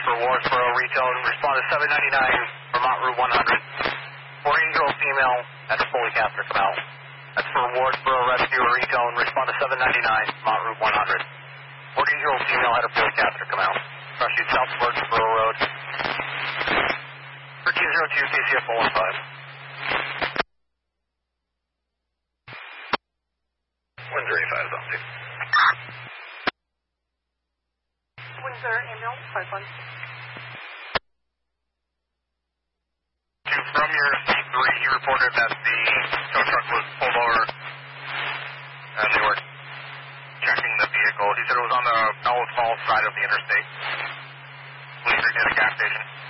for Wardsboro Retail and respond to 799 Vermont Route 100. 40-year-old female had a Foley catheter come out. That's for Wardsboro Rescue or Retail and respond to 799 Vermont Route 100. 40-year-old female had a Foley catheter come out. Crossing South Wardsboro Road. 1302 KCF 415. Windsor 85 is on duty. Windsor ambulance 51. From your C3, you reported that the tow truck was pulled over and they were checking the vehicle. He said it was on the Melrose Falls side of the interstate. Police are at a gas station.